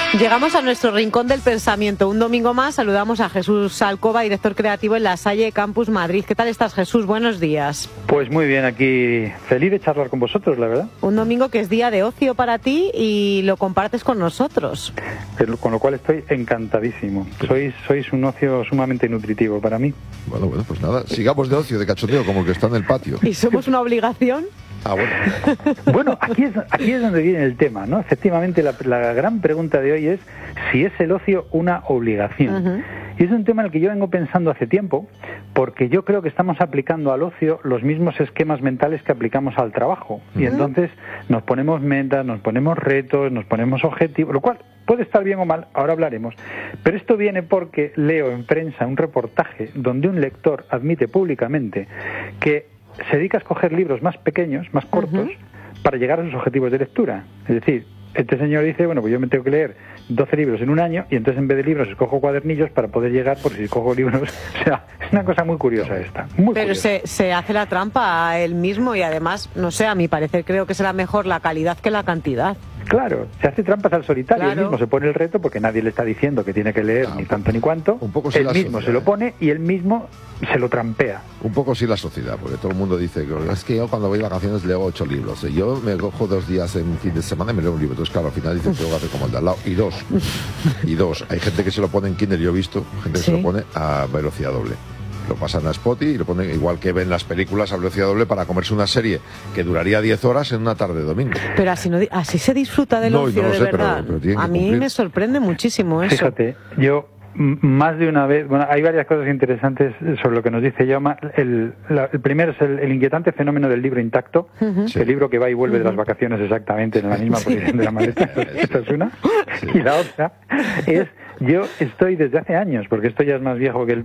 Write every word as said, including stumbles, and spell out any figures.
Llegamos a nuestro rincón del pensamiento. Un domingo más saludamos a Jesús Alcoba, director creativo en La Salle Campus Madrid. ¿Qué tal estás, Jesús? Buenos días. Pues muy bien, aquí feliz de charlar con vosotros, la verdad. Un domingo que es día de ocio para ti y lo compartes con nosotros. Con lo cual estoy encantadísimo. Sois, sois un ocio sumamente nutritivo para mí. Bueno, bueno, pues nada, sigamos de ocio, de cachondeo, como el que está en el patio. ¿Y somos una obligación? Ah, bueno. Bueno, aquí es, aquí es donde viene el tema, ¿no? Efectivamente, la, la gran pregunta de hoy es si es el ocio una obligación. Uh-huh. Y es un tema en el que yo vengo pensando hace tiempo, porque yo creo que estamos aplicando al ocio los mismos esquemas mentales que aplicamos al trabajo. Uh-huh. Y entonces nos ponemos metas, nos ponemos retos, nos ponemos objetivos, lo cual puede estar bien o mal, ahora hablaremos. Pero esto viene porque leo en prensa un reportaje donde un lector admite públicamente que se dedica a escoger libros más pequeños, más cortos, uh-huh, para llegar a sus objetivos de lectura. Es decir, este señor dice, bueno, pues yo me tengo que leer doce libros en un año y entonces en vez de libros escojo cuadernillos para poder llegar, por si escojo libros. O sea, es una cosa muy curiosa esta. Muy Pero curiosa. Se, se hace la trampa a él mismo y además, no sé, a mi parecer creo que será mejor la calidad que la cantidad. Claro, se hace trampas al solitario, claro. Él mismo se pone el reto porque nadie le está diciendo que tiene que leer ah, ni tanto ni cuanto, un poco él mismo sociedad, se lo pone y él mismo se lo trampea. Un poco sí la sociedad, porque todo el mundo dice que es que yo cuando voy de vacaciones leo ocho libros, yo me cojo dos días en fin de semana y me leo un libro, entonces claro, al final dicen que tengo que hacer como el de al lado, y dos, y dos, hay gente que se lo pone en Kindle, yo he visto, gente que ¿sí? se lo pone a velocidad doble. Lo pasan a Spotify y lo ponen igual que ven las películas a velocidad doble para comerse una serie que duraría diez horas en una tarde de domingo. Pero así, no, así se disfruta del no, ocio, no lo de sé, verdad. Pero, pero a mí cumplir. me sorprende muchísimo eso. Fíjate, yo más de una vez, bueno, hay varias cosas interesantes sobre lo que nos dice Jaume. El, la, el primero es el, el inquietante fenómeno del libro intacto, uh-huh. sí. El libro que va y vuelve uh-huh. de las vacaciones exactamente en la misma sí. posición de la maleta. Esta es una. Sí. Y la otra es, yo estoy desde hace años, porque esto ya es más viejo que el